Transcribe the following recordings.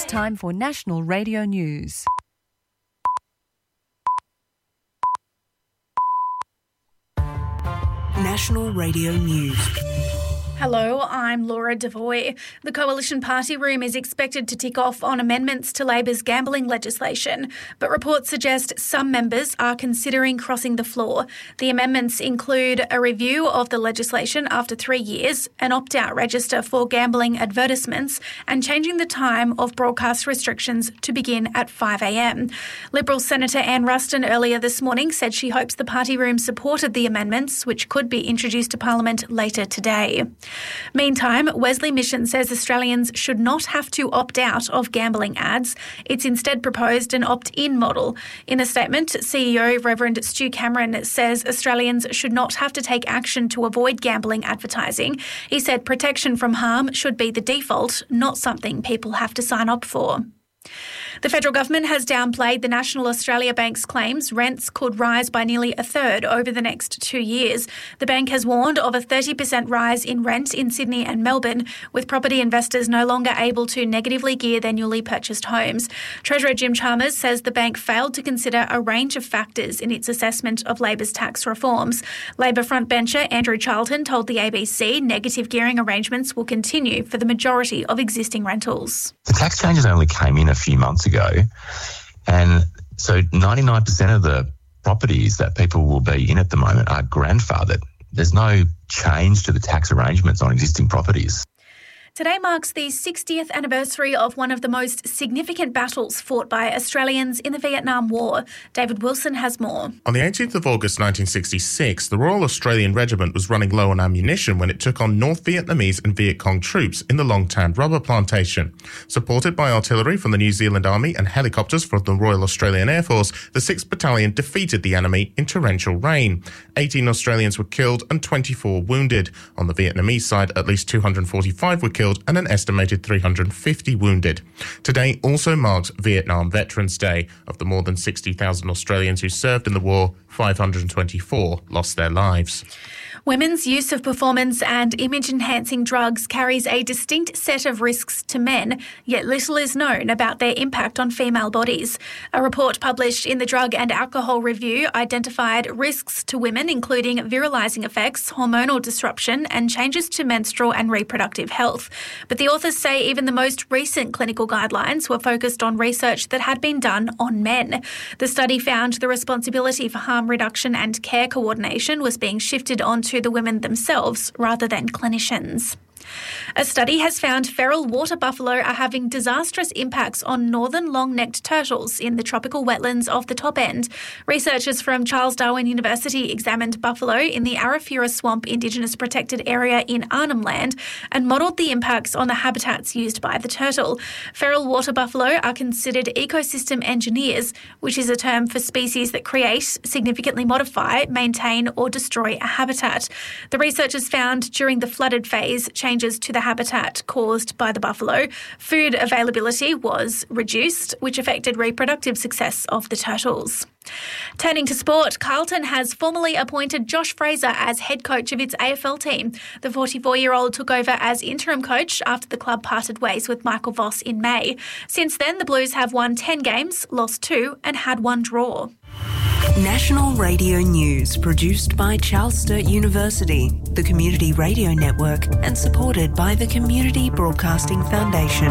It's time for National Radio News. National Radio News. Hello, I'm Laura Devoy. The Coalition Party Room is expected to tick off on amendments to Labor's gambling legislation, but reports suggest some members are considering crossing the floor. The amendments include a review of the legislation after 3 years, an opt-out register for gambling advertisements, and changing the time of broadcast restrictions to begin at 5 a.m. Liberal Senator Anne Ruston earlier this morning said she hopes the Party Room supported the amendments, which could be introduced to Parliament later today. Meantime, Wesley Mission says Australians should not have to opt out of gambling ads. It's instead proposed an opt-in model. In a statement, CEO Reverend Stu Cameron says Australians should not have to take action to avoid gambling advertising. He said protection from harm should be the default, not something people have to sign up for. The federal government has downplayed the National Australia Bank's claims rents could rise by nearly a third over the next 2 years. The bank has warned of a 30% rise in rent in Sydney and Melbourne, with property investors no longer able to negatively gear their newly purchased homes. Treasurer Jim Chalmers says the bank failed to consider a range of factors in its assessment of Labor's tax reforms. Labor frontbencher Andrew Charlton told the ABC negative gearing arrangements will continue for the majority of existing rentals. The tax changes only came in a few months ago, and so 99% of the properties that people will be in at the moment are grandfathered. There's no change to the tax arrangements on existing properties. Today marks the 60th anniversary of one of the most significant battles fought by Australians in the Vietnam War. David Wilson has more. On the 18th of August 1966, the Royal Australian Regiment was running low on ammunition when it took on North Vietnamese and Viet Cong troops in the Long Tan rubber plantation. Supported by artillery from the New Zealand Army and helicopters from the Royal Australian Air Force, the 6th Battalion defeated the enemy in torrential rain. 18 Australians were killed and 24 wounded. On the Vietnamese side, at least 245 were killed and an estimated 350 wounded. Today also marks Vietnam Veterans Day. Of the more than 60,000 Australians who served in the war, 524 lost their lives. Women's use of performance and image-enhancing drugs carries a distinct set of risks to men, yet little is known about their impact on female bodies. A report published in the Drug and Alcohol Review identified risks to women, including virilising effects, hormonal disruption, and changes to menstrual and reproductive health. But the authors say even the most recent clinical guidelines were focused on research that had been done on men. The study found the responsibility for harm reduction and care coordination was being shifted onto the women themselves rather than clinicians. A study has found feral water buffalo are having disastrous impacts on northern long-necked turtles in the tropical wetlands of the top end. Researchers from Charles Darwin University examined buffalo in the Arafura Swamp Indigenous Protected Area in Arnhem Land and modelled the impacts on the habitats used by the turtle. Feral water buffalo are considered ecosystem engineers, which is a term for species that create, significantly modify, maintain or destroy a habitat. The researchers found during the flooded phase changes to the habitat caused by the buffalo. Food availability was reduced, which affected reproductive success of the turtles. Turning to sport, Carlton has formally appointed Josh Fraser as head coach of its AFL team. The 44-year-old took over as interim coach after the club parted ways with Michael Voss in May. Since then, the Blues have won 10 games, lost 2 and had 1 draw. National Radio News, produced by Charles Sturt University, the Community Radio Network, and supported by the Community Broadcasting Foundation.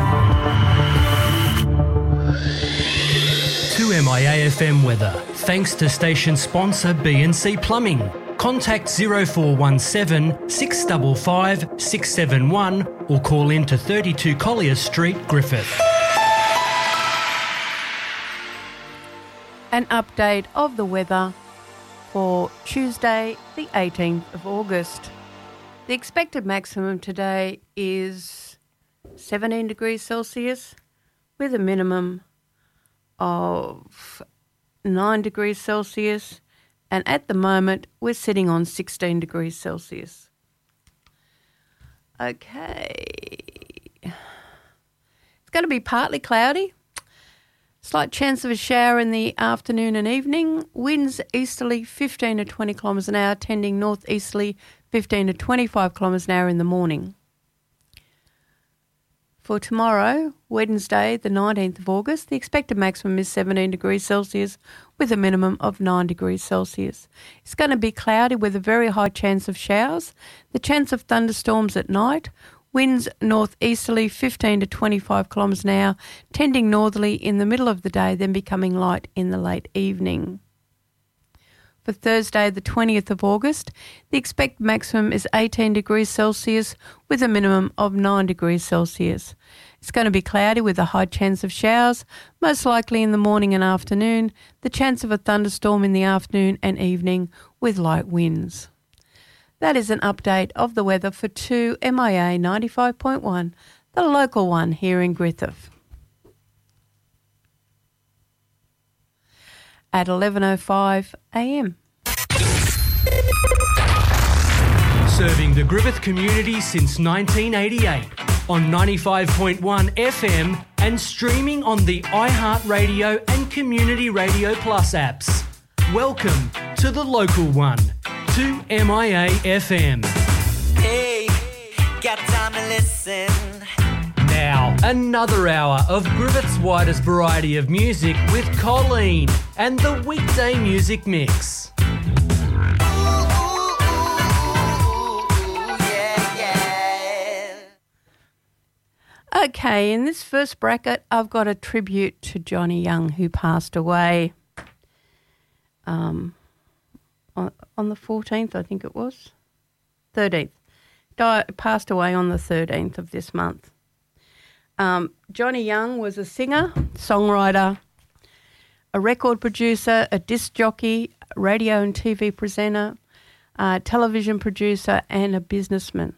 2MIA-FM weather, thanks to station sponsor B&C Plumbing. Contact 0417 655 671 or call in to 32 Collier Street, Griffith. An update of the weather for Tuesday, the 18th of August. The expected maximum today is 17 degrees Celsius with a minimum of 9 degrees Celsius, and at the moment we're sitting on 16 degrees Celsius. Okay. It's going to be partly cloudy. Slight chance of a shower in the afternoon and evening. Winds easterly 15 to 20 kilometres an hour, tending northeasterly 15 to 25 kilometres an hour in the morning. For tomorrow, Wednesday, the 19th of August, the expected maximum is 17 degrees Celsius with a minimum of 9 degrees Celsius. It's going to be cloudy with a very high chance of showers, the chance of thunderstorms at night, winds northeasterly 15 to 25 kilometres an hour, tending northerly in the middle of the day, then becoming light in the late evening. For Thursday, the 20th of August, the expected maximum is 18 degrees Celsius with a minimum of 9 degrees Celsius. It's going to be cloudy with a high chance of showers, most likely in the morning and afternoon, the chance of a thunderstorm in the afternoon and evening with light winds. That is an update of the weather for 2MIA 95.1, the local one here in Griffith. At 11:05 a.m. Serving the Griffith community since 1988 on 95.1 FM and streaming on the iHeartRadio and Community Radio Plus apps. Welcome to the local one, 2MIA FM. Hey, got time to listen. Now, another hour of Griffith's widest variety of music with Colleen and the weekday music mix. Okay, in this first bracket, I've got a tribute to Johnny Young, who passed away on the 14th, I think it was, 13th. Passed away on the 13th of this month. Johnny Young was a singer, songwriter, a record producer, a disc jockey, radio and TV presenter, television producer and a businessman.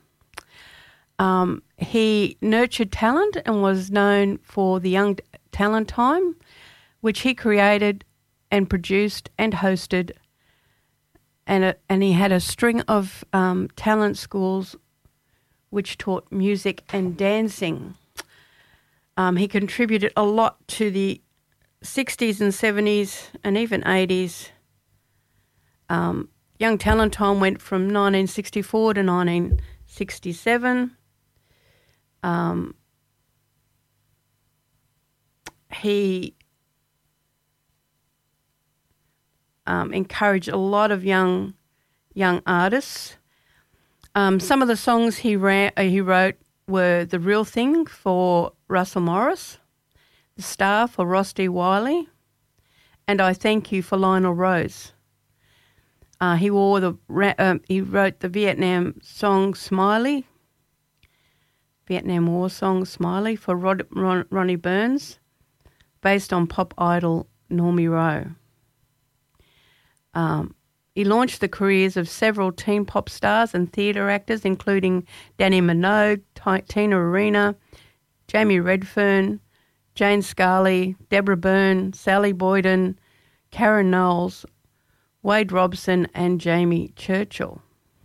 He nurtured talent and was known for the Young Talent Time, which he created and produced and hosted, and he had a string of talent schools which taught music and dancing. He contributed a lot to the 60s and 70s and even 80s. Young Talent Time went from 1964 to 1967. He encouraged a lot of young artists. Some of the songs he wrote were The Real Thing for Russell Morris, The Star for Ross D. Wiley, and I Thank You for Lionel Rose. He wrote the Vietnam song Smiley, Vietnam War song Smiley for Ronnie Burns, based on pop idol Normie Rowe. He launched the careers of several teen pop stars and theatre actors, including Danny Minogue, Tina Arena, Jamie Redfern, Jane Scarley, Deborah Byrne, Sally Boyden, Karen Knowles, Wade Robson and Jamie Churchill.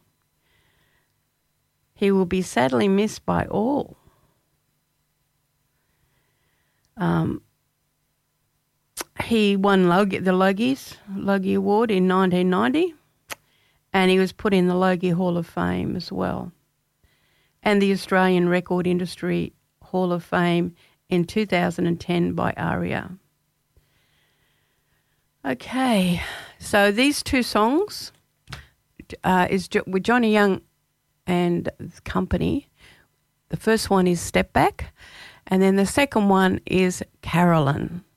He will be sadly missed by all. He won the Logie Award in 1990, and he was put in the Logie Hall of Fame as well, and the Australian Record Industry Hall of Fame in 2010 by ARIA. Okay, so these two songs is with Johnny Young and the company. The first one is Step Back, and then the second one is Carolyn.